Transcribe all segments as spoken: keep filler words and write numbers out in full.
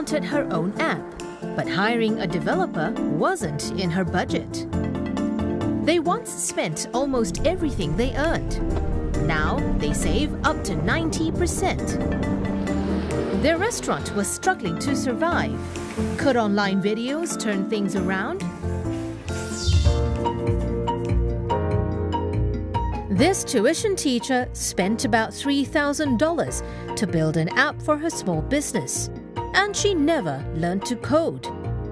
wanted her own app, but hiring a developer wasn't in her budget. They once spent almost everything they earned. Now they save up to ninety percent. Their restaurant was struggling to survive. Could online videos turn things around? This tuition teacher spent about three thousand dollars to build an app for her small business, and she never learned to code.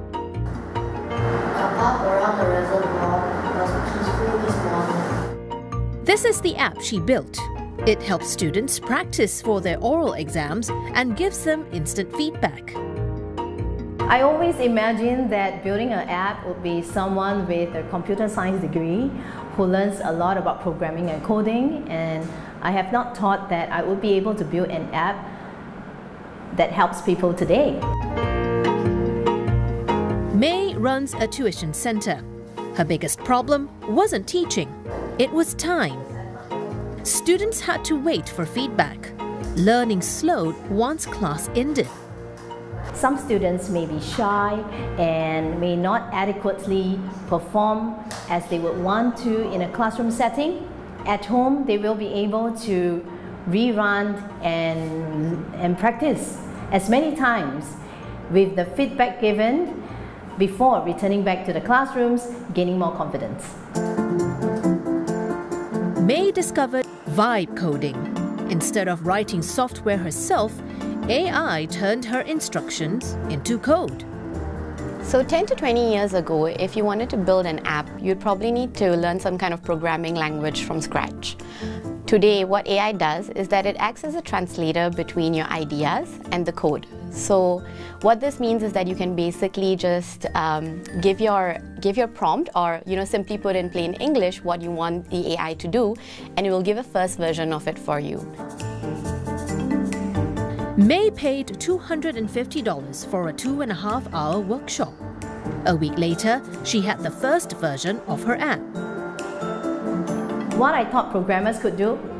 Around the reservoir was peaceful this morning. This is the app she built. It helps students practice for their oral exams and gives them instant feedback. I always imagined that building an app would be someone with a computer science degree who learns a lot about programming and coding, and I have not thought that I would be able to build an app that helps people today. May runs a tuition center. Her biggest problem wasn't teaching, it was time. Students had to wait for feedback. Learning slowed once class ended. Some students may be shy and may not adequately perform as they would want to in a classroom setting. At home, they will be able to rerun and, and practice as many times with the feedback given before returning back to the classrooms, gaining more confidence. May discovered vibe coding. Instead of writing software herself, A I turned her instructions into code. So ten to twenty years ago, if you wanted to build an app, you'd probably need to learn some kind of programming language from scratch. Today, what A I does is that it acts as a translator between your ideas and the code. So what this means is that you can basically just um, give your give your prompt, or you know, simply put in plain English what you want the A I to do, and it will give a first version of it for you. May paid two hundred fifty dollars for a two and a half hour workshop. A week later, she had the first version of her app. What I thought programmers could do,